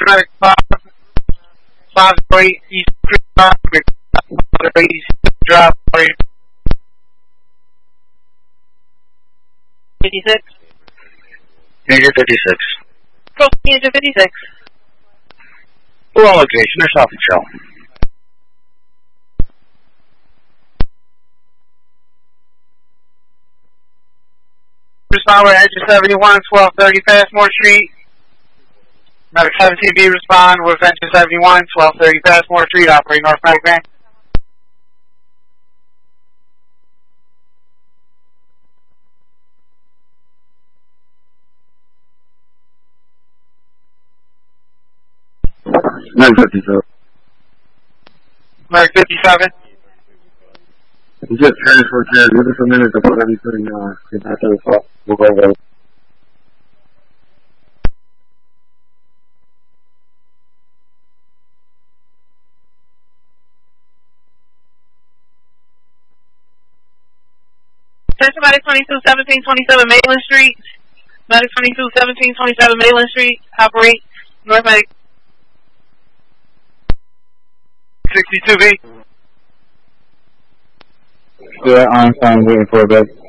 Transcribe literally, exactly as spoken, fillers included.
Medic five oh eight East Creek Drive, five oh eight East Drive, fifty-six. Major fifty-six. Major fifty-six. Full on location, they're south of Shell. Respond with engine seventy-one, twelve thirty Passmore Street. Medic seventeen B respond with engine seventy-one, twelve thirty Passmore Street, operating North Medic Van. Medic fifty-seven. Medic fifty-seven. You just transfer care. Give us a minute to put everything uh, in that other spot. We'll go over. Central Medic twenty-two seventeen twenty-seven Maitland Street. Medic twenty-two seventeen twenty-seven Maitland Street. Operate North Medic. sixty-two B. Yeah, I'm fine. Waiting for a bit.